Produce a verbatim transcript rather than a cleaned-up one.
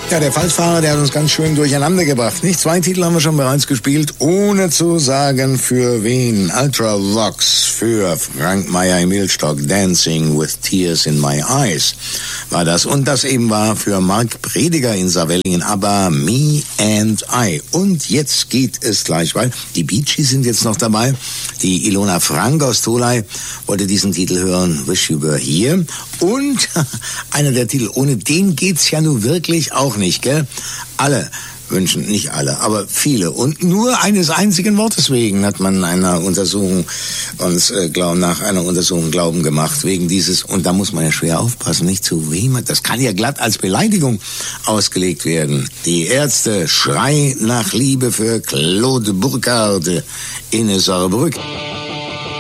Ja, der Falschfahrer, der hat uns ganz schön durcheinander gebracht. Nicht? Zwei Titel haben wir schon bereits gespielt, ohne zu sagen für wen. Ultravox für Frank Meyer im Wildstock, Dancing with Tears in My Eyes war das. Und das eben war für Mark Prediger in Saarwellingen, aber Me and I. Und jetzt geht es gleich weiter. Die Bee Gees sind jetzt noch dabei. Die Ilona Frank aus Tolai wollte diesen Titel hören, Wish You Were Here. Und einer der Titel, ohne den geht's ja nun wirklich auch nicht, gell? Alle wünschen, nicht alle, aber viele. Und nur eines einzigen Wortes wegen hat man einer Untersuchung uns äh, glaub, nach einer Untersuchung Glauben gemacht, wegen dieses, und da muss man ja schwer aufpassen, nicht zu wem, das kann ja glatt als Beleidigung ausgelegt werden. Die Ärzte, Schrei nach Liebe für Claude Burckhardt in Saarbrücken.